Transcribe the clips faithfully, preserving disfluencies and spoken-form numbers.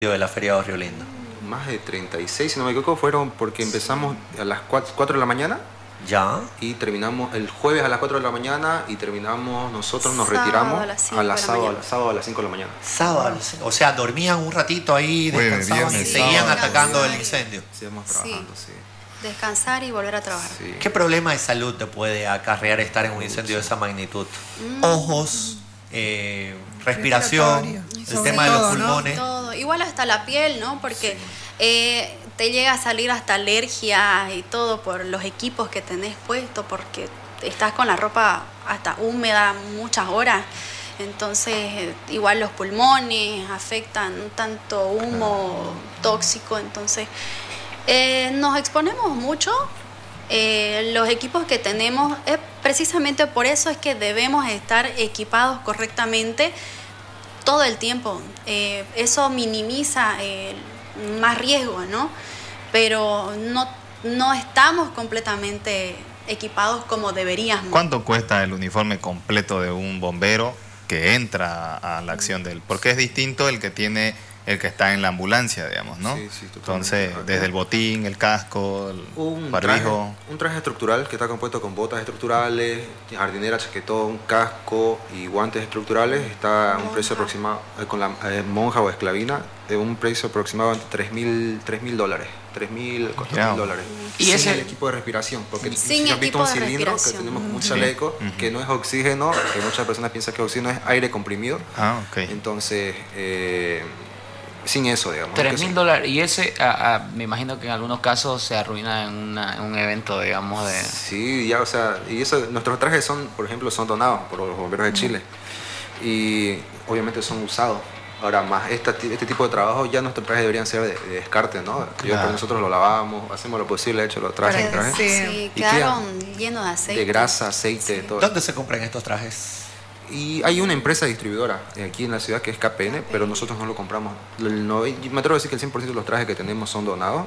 de la Feria de Río Lindo? Más de treinta y seis, si no me equivoco, fueron porque empezamos a las cuatro de la mañana. Ya. Y terminamos el jueves a las cuatro de la mañana y terminamos, nosotros nos Sábado retiramos a las cinco a la de la sábado, a mañana. la sábado a las cinco de la mañana. Sábado, o sea, dormían un ratito ahí, Jueves, descansaban viernes, y seguían sábado. atacando el incendio. Seguimos Sí. trabajando, sí. Descansar y volver a trabajar. Sí. ¿Qué problema de salud te puede acarrear estar en un incendio de esa magnitud? Mm. Ojos, eh, respiración, Respiratorio. el Sobre tema de los todo, ¿no? pulmones. Todo. Igual hasta la piel, ¿no? Porque eh, te llega a salir hasta alergia y todo por los equipos que tenés puesto, porque estás con la ropa hasta húmeda muchas horas. Entonces, eh, igual los pulmones afectan tanto humo tóxico. Entonces, eh, nos exponemos mucho. Eh, los equipos que tenemos, eh, precisamente por eso es que debemos estar equipados correctamente todo el tiempo. Eh, eso minimiza eh, más riesgo, ¿no? Pero no, no estamos completamente equipados como deberíamos. ¿Cuánto cuesta el uniforme completo de un bombero que entra a la acción de él? Porque es distinto el que tiene el que está en la ambulancia, digamos, ¿no? Sí, sí, totalmente. Entonces, desde el botín, el casco, el Un traje, barbijo. un traje estructural que está compuesto con botas estructurales, jardinera, chaquetón, casco y guantes estructurales. Está a un precio aproximado, eh, con la eh, monja o esclavina, de un precio aproximado de tres mil dólares. tres mil, costó Ya. mil dólares. Y Sin ese- el equipo de respiración, porque Sin si han visto equipo un de cilindro que respiración. tenemos como un Sí. chaleco, Ujú. que no es oxígeno, que muchas personas piensan que oxígeno es aire comprimido. Ah, ok. Entonces, eh, sin eso, digamos. Tres que mil dólares. Y ese, ah, ah, me imagino que en algunos casos se arruina en, una- en un evento, digamos, de... Sí, ya, o sea, y eso, nuestros trajes son, por ejemplo, son donados por los bomberos de Chile y obviamente son usados. Ahora, más esta, este tipo de trabajo, ya nuestros trajes deberían ser de, de descarte, ¿no? Yo, Claro. pero nosotros lo lavamos, hacemos lo posible, de hecho, los trajes, Para que trajes sí. Sí, Y quedaron llenos de aceite. de grasa, aceite, de todo. ¿Dónde se compran estos trajes? Y hay una empresa distribuidora aquí en la ciudad que es K P N, pero nosotros no lo compramos. El nove- me atrevo a decir que el cien por ciento de los trajes que tenemos son donados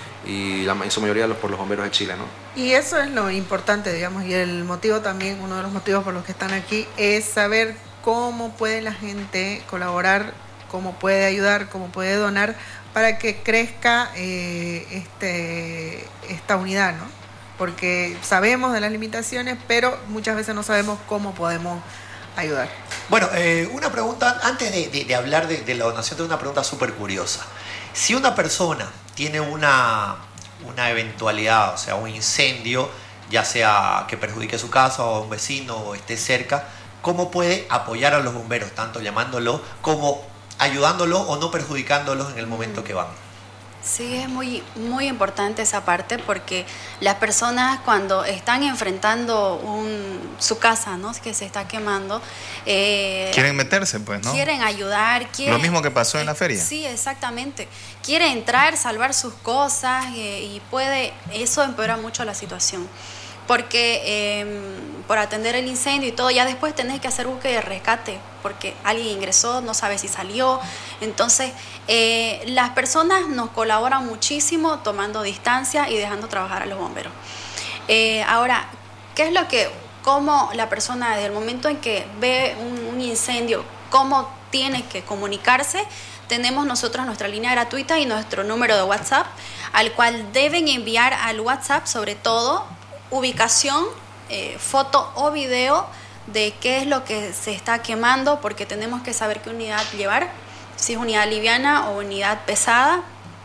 y la, en su mayoría los, por los bomberos de Chile, ¿no? Y eso es lo importante, digamos, y el motivo también, uno de los motivos por los que están aquí, es saber cómo puede la gente colaborar, cómo puede ayudar, cómo puede donar para que crezca eh, este, esta unidad, ¿no? Porque sabemos de las limitaciones, pero muchas veces no sabemos cómo podemos ayudar. Bueno, eh, una pregunta, antes de, de- de hablar de, de la donación, tengo una pregunta súper curiosa. Si una persona tiene una, una eventualidad, o sea, un incendio, ya sea que perjudique su casa o a un vecino o esté cerca, ¿cómo puede apoyar a los bomberos, tanto llamándolo como ayudándolo o no perjudicándolos en el momento que van? Sí, es muy, muy importante esa parte porque las personas cuando están enfrentando un, su casa, ¿no? Que se está quemando, eh, Quieren meterse, pues, ¿no? quieren ayudar, quieren... Lo mismo que pasó en la feria. Sí, exactamente. Quiere entrar, salvar sus cosas eh, y puede, eso empeora mucho la situación. Porque eh, por atender el incendio y todo, ya después tenés que hacer búsqueda de rescate, porque alguien ingresó, no sabe si salió. Entonces, eh, las personas nos colaboran muchísimo tomando distancia y dejando trabajar a los bomberos. Eh, ahora, ¿qué es lo que, cómo la persona, desde el momento en que ve un, un incendio, cómo tiene que comunicarse? Tenemos nosotros nuestra línea gratuita y nuestro número de WhatsApp, al cual deben enviar al WhatsApp, sobre todo, ubicación, eh, foto o video de qué es lo que se está quemando, porque tenemos que saber qué unidad llevar, si es unidad liviana o unidad pesada,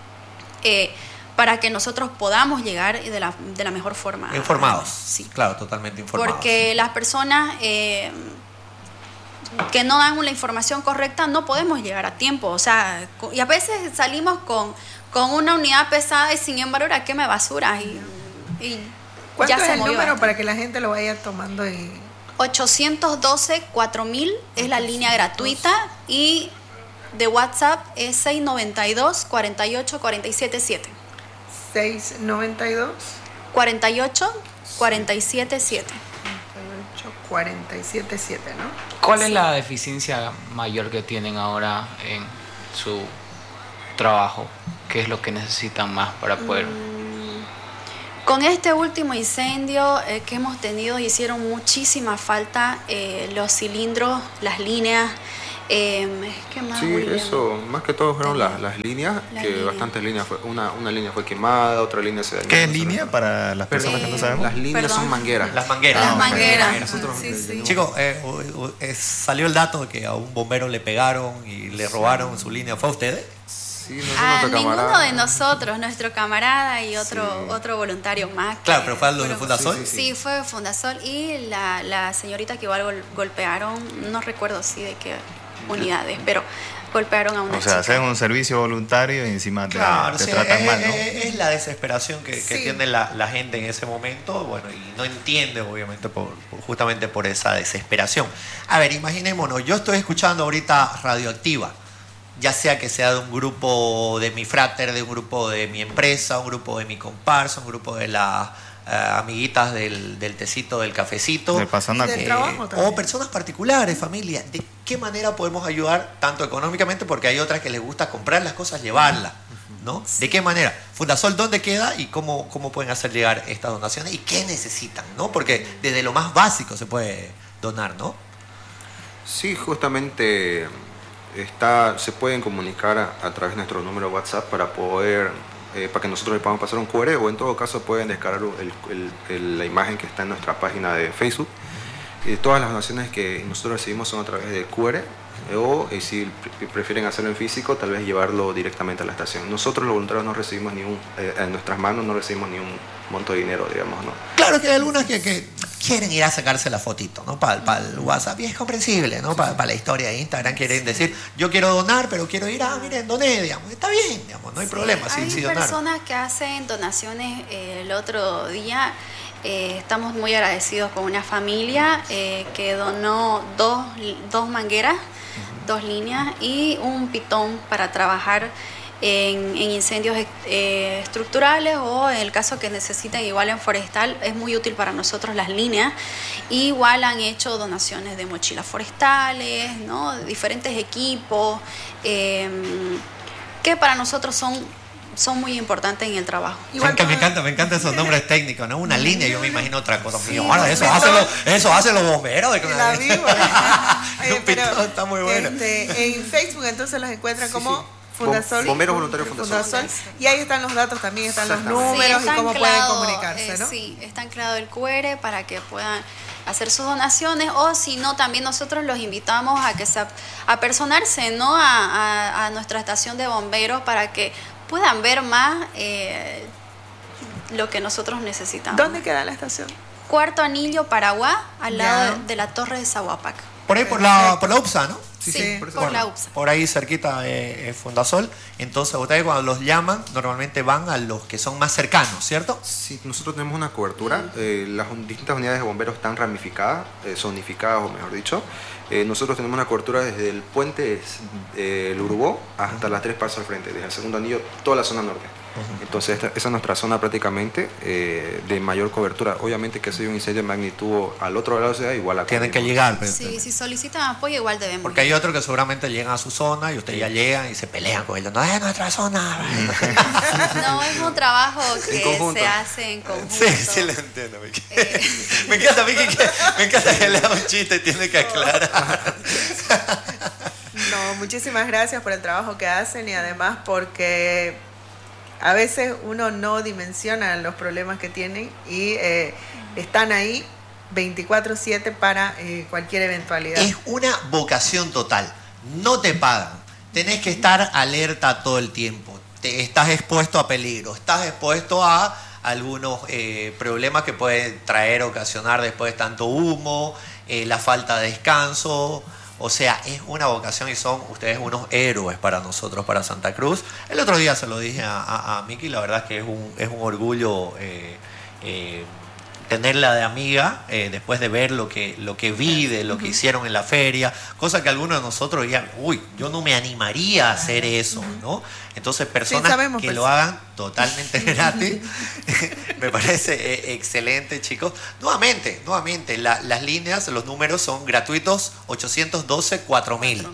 eh, para que nosotros podamos llegar de la, de la mejor forma. Informados. Sí. Claro, totalmente informados. Porque las personas eh, que no dan la información correcta no podemos llegar a tiempo. O sea, y a veces salimos con, con una unidad pesada y sin embargo era queme basura y, y ¿Cuánto ya es se el movió número bastante. para que la gente lo vaya tomando? Y ochocientos doce cuatro mil es la línea gratuita y de WhatsApp es seis noventa y dos cuarenta y ocho cuarenta y siete siete. seis noventa y dos cuarenta y ocho cuarenta y siete siete. cuarenta y siete siete, ¿no? ¿Cuál es la deficiencia mayor que tienen ahora en su trabajo? ¿Qué es lo que necesitan más para poder...? Con este último incendio eh, que hemos tenido, hicieron muchísima falta eh, los cilindros, las líneas, Eh, ¿Qué más? Sí, William? eso, más que todo fueron las, las líneas, Las que líneas. bastantes líneas, fue, una, una línea fue quemada, otra línea se dañó. ¿Qué es no sé, línea no. para las personas que no Eh, sabemos? Las líneas Perdón. son mangueras. Las mangueras. Las Ah, mangueras. Nosotros Sí, sí. tenemos- Chicos, eh, u- u- eh, salió el dato de que a un bombero le pegaron y le robaron su línea. ¿Fue a ustedes? Sí, nosotros, A nuestro ninguno camarada- de nosotros, nuestro camarada y otro Sí. otro voluntario más. que Claro, pero fue a lo de fueron- Fundasol. Sí, sí, Sí, fue Fundasol y la, la señorita que igual gol- golpearon, no recuerdo sí de qué unidades, pero golpearon a una O sea, chica. hacer un servicio voluntario y encima te, Claro, te sí, tratan es, mal, ¿no? es- es la desesperación que, que Sí. tiene la, la gente en ese momento, bueno, y no entiende, obviamente, por, por- justamente por esa desesperación. A ver, imaginémonos, yo estoy escuchando ahorita Radioactiva, ya sea que sea de un grupo de mi frater, de un grupo de mi empresa, un grupo de mi comparsa, un grupo de las eh, amiguitas del, del tecito, del cafecito. Del pasanaco. Del Eh, trabajo también. o personas particulares, familia. ¿De qué manera podemos ayudar tanto económicamente? Porque hay otras que les gusta comprar las cosas, llevarlas, ¿no? ¿De qué manera? Fundasol, ¿dónde queda y cómo, cómo pueden hacer llegar estas donaciones y qué necesitan, ¿no? Porque desde lo más básico se puede donar, ¿no? Sí, justamente está, se pueden comunicar a, a través de nuestro número WhatsApp para poder, eh, para que nosotros le podamos pasar un Q R, o en todo caso pueden descargar el- el- el- la imagen que está en nuestra página de Facebook. Eh, todas las donaciones que nosotros recibimos son a través del Q R, eh, o eh, si pre- prefieren hacerlo en físico, tal vez llevarlo directamente a la estación. Nosotros los voluntarios no recibimos ni un, eh, en nuestras manos no recibimos ni un monto de dinero, digamos, ¿no? Claro que hay algunas que, que quieren ir a sacarse la fotito, ¿no? Para el WhatsApp, y es comprensible, ¿no? Para la historia de Instagram quieren decir, yo quiero donar, pero quiero ir, ah, miren, doné, digamos. Está bien, digamos, no hay Sí, problema, sí, hay sí donaron. personas que hacen donaciones. Eh, el otro día eh, estamos muy agradecidos con una familia eh, que donó dos, dos mangueras, dos líneas y un pitón para trabajar en, en incendios eh, estructurales, o en el caso que necesiten igual en forestal. Es muy útil para nosotros las líneas. Igual han hecho donaciones de mochilas forestales, ¿no? Diferentes equipos eh, que para nosotros son, son muy importantes en el trabajo. Me Igual encanta, me como- encanta, me encantan esos nombres técnicos, ¿no? Una línea, yo me imagino otra cosa. Sí, Mío, ahora, eso un hacen pitón. los, eso hacen los bomberos. De que La víbora. Oye, un pitón está muy bueno. este, en Facebook entonces los encuentran Sí, como sí. Fundasol. Bomberos Voluntarios Fundasol. Y ahí están los datos también, están los Exactamente. números Sí, y está cómo pueden anclado, comunicarse, eh, ¿no? Sí, está anclado el Q R para que puedan hacer sus donaciones, o si no, también nosotros los invitamos a que se ap- a personarse, ¿no? a, a- a nuestra estación de bomberos para que puedan ver más eh, lo que nosotros necesitamos. ¿Dónde queda la estación? Cuarto Anillo, Paraguá, al lado Ya. de, de la Torre de Zahuapac. Por ahí por la, por la U P S A, ¿no? Sí, Sí, sí, por, por eso. la U P S A. Por ahí cerquita eh, eh, Fundasol. Entonces, ustedes cuando los llaman, normalmente van a los que son más cercanos, ¿cierto? Sí, nosotros tenemos una cobertura. Eh, las un- distintas unidades de bomberos están ramificadas, eh, zonificadas, o mejor dicho. Eh, nosotros tenemos una cobertura desde el puente del Urubó hasta las tres pasos al frente, desde el segundo anillo, toda la zona norte. Entonces, esta- esa es nuestra zona prácticamente eh, de mayor cobertura. Obviamente que si hay un incendio de magnitud al otro lado de la ciudad, igual a Tienen que llegar. pero- Sí, si solicitan apoyo, igual debemos. Porque hay otros que seguramente llegan a su zona y ustedes ya llegan y se pelean con ellos. No es nuestra zona. No, es un trabajo que conjunto. se hace en conjunto. Sí, sí, lo entiendo. Me, Eh. me encanta, Vicky, que, me encanta que le haga un chiste y tiene que aclarar. No, muchísimas gracias por el trabajo que hacen y además porque a veces uno no dimensiona los problemas que tienen y eh, están ahí veinticuatro siete para eh, cualquier eventualidad. Es una vocación total. No te pagan. Tenés que estar alerta todo el tiempo. Te, estás expuesto a peligro. Estás expuesto a algunos eh, problemas que pueden traer, ocasionar después tanto humo, eh, la falta de descanso. O sea, es una vocación y son ustedes unos héroes para nosotros, para Santa Cruz. El otro día se lo dije a, a, a Miki, la verdad es que es un, es un orgullo eh, eh, tenerla de amiga, eh, después de ver lo que, lo que vi, de lo que hicieron en la feria, cosa que algunos de nosotros dirían, uy, yo no me animaría a hacer eso, ¿no? Entonces, personas sabemos, que pues. lo hagan totalmente gratis, me parece eh, excelente, chicos. Nuevamente, nuevamente, la- las líneas, los números son gratuitos, ochocientos doce, cuatro mil. cuatro mil.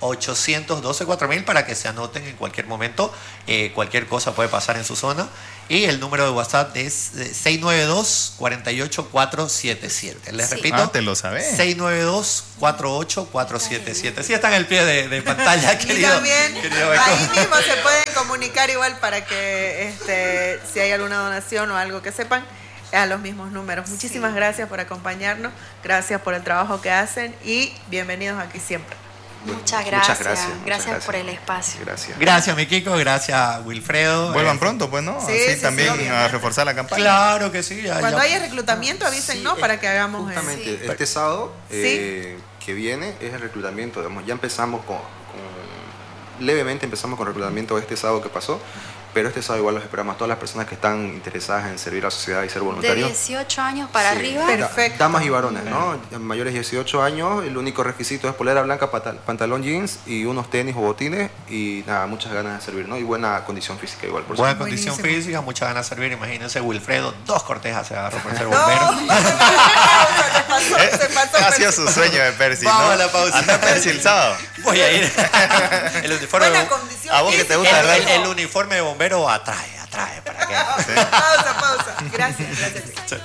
ochocientos doce cuatro mil para que se anoten en cualquier momento. Eh, cualquier cosa puede pasar en su zona. Y el número de WhatsApp es seis nueve dos, cuatro ocho cuatro siete siete. Les Sí. repito. Ah, te lo sabes. seis nueve dos, cuatro ocho cuatro siete siete. Sí, está en el pie de, de pantalla, Y querido. también querido ahí Beto. mismo se pueden comunicar igual para que este, si hay alguna donación o algo que sepan, a los mismos números. Muchísimas Sí. gracias por acompañarnos, gracias por el trabajo que hacen y bienvenidos aquí siempre. Muchas gracias. Muchas gracias. muchas Gracias por el espacio. Gracias. Gracias, mi Kiko. Gracias, Wilfredo. Vuelvan Eh, pronto, pues, ¿no? Sí, Así sí, sí, también obviamente. a reforzar la campaña. Claro que sí. Ya, Cuando ya- haya reclutamiento avisen, Sí, ¿no? es- Para que hagamos eso. Justamente, Sí. este sábado eh, que viene es el reclutamiento. Digamos, ya empezamos con, con- levemente empezamos con reclutamiento este sábado que pasó, pero este sábado igual los esperamos a todas las personas que están interesadas en servir a la sociedad y ser De voluntarios. dieciocho años para Sí, arriba. da- Perfecto. Damas y varones, ¿no? Mayores de dieciocho años, el único requisito es polera blanca, pata- pantalón jeans y unos tenis o botines y nada, muchas ganas de servir, ¿no? Y buena condición física igual, por Buena supuesto. condición Buenísimo. física, muchas ganas de servir. Imagínense, Wilfredo, dos cortejas se agarró por ser No, bombero. se pasó, se pasó. Ha sido su sueño de Percy, Vamos ¿no? a la pausa. Anda Percy el sábado. Voy a ir. El uniforme, Buena de- condición A vos que te física. gusta el, el el- el uniforme de bombero atrae, atrae. ¿Para qué? Pausa, pausa. Gracias, gracias.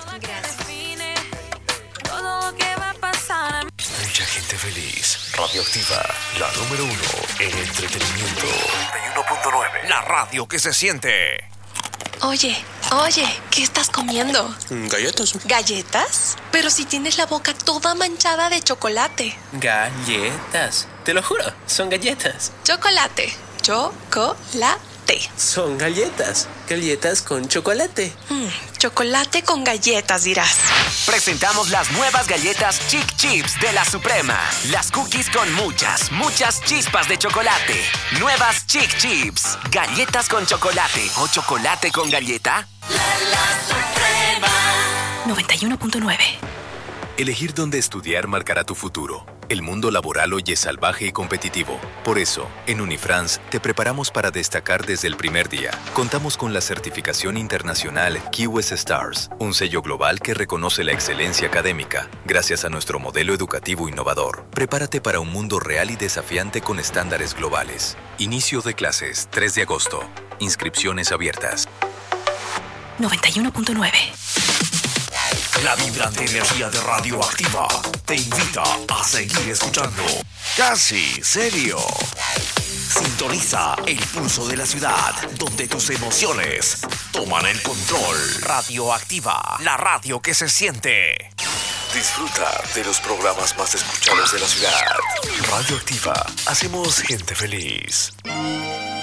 Todo lo que va a pasar. Mucha gente feliz. Radioactiva, la número uno en entretenimiento. noventa y uno punto nueve. La radio que se siente. Oye, oye, ¿qué estás comiendo? Galletas. ¿Galletas? Pero si tienes la boca toda manchada de chocolate. Galletas. Te lo juro, son galletas. Chocolate. Chocolate. Son galletas. Galletas con chocolate. Mm, chocolate con galletas, dirás. Presentamos las nuevas galletas Chic Chips de la Suprema. Las cookies con muchas, muchas chispas de chocolate. Nuevas Chic Chips. Galletas con chocolate o chocolate con galleta. noventa y uno punto nueve. Elegir dónde estudiar marcará tu futuro. El mundo laboral hoy es salvaje y competitivo. Por eso, en Unifrance te preparamos para destacar desde el primer día. Contamos con la certificación internacional Q S Stars, un sello global que reconoce la excelencia académica. Gracias a nuestro modelo educativo innovador, prepárate para un mundo real y desafiante con estándares globales. Inicio de clases tres de agosto. Inscripciones abiertas. noventa y uno punto nueve. La vibrante energía de Radioactiva te invita a seguir escuchando. Casi serio. Sintoniza el pulso de la ciudad, donde tus emociones toman el control. Radioactiva, la radio que se siente. Disfruta de los programas más escuchados de la ciudad. Radioactiva, hacemos gente feliz.